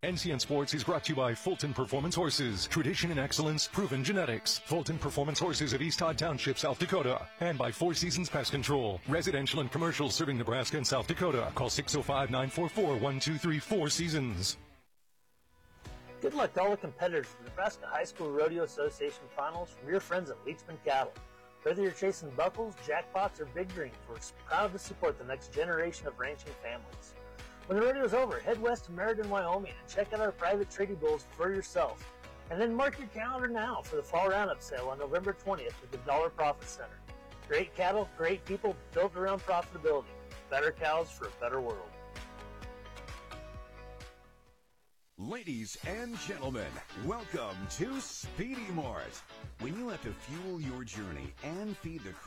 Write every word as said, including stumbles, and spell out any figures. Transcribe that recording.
N C N Sports is brought to you by Fulton Performance Horses. Tradition and excellence, proven genetics. Fulton Performance Horses of East Todd Township, South Dakota. And by Four Seasons Pest Control. Residential and commercial serving Nebraska and South Dakota. Call six oh five, nine four four, one two three four Seasons. Good luck to all the competitors in the Nebraska High School Rodeo Association Finals from your friends at Leachman Cattle. Whether you're chasing buckles, jackpots, or big dreams, we're proud to support the next generation of ranching families. When the rodeo's over, head west to Meriden, Wyoming, and check out our private trading bulls for yourself. And then mark your calendar now for the Fall Roundup sale on November twentieth at the Dollar Profit Center. Great cattle, great people, built around profitability. Better cows for a better world. Ladies and gentlemen, welcome to Speedy Mart. When you have to fuel your journey and feed the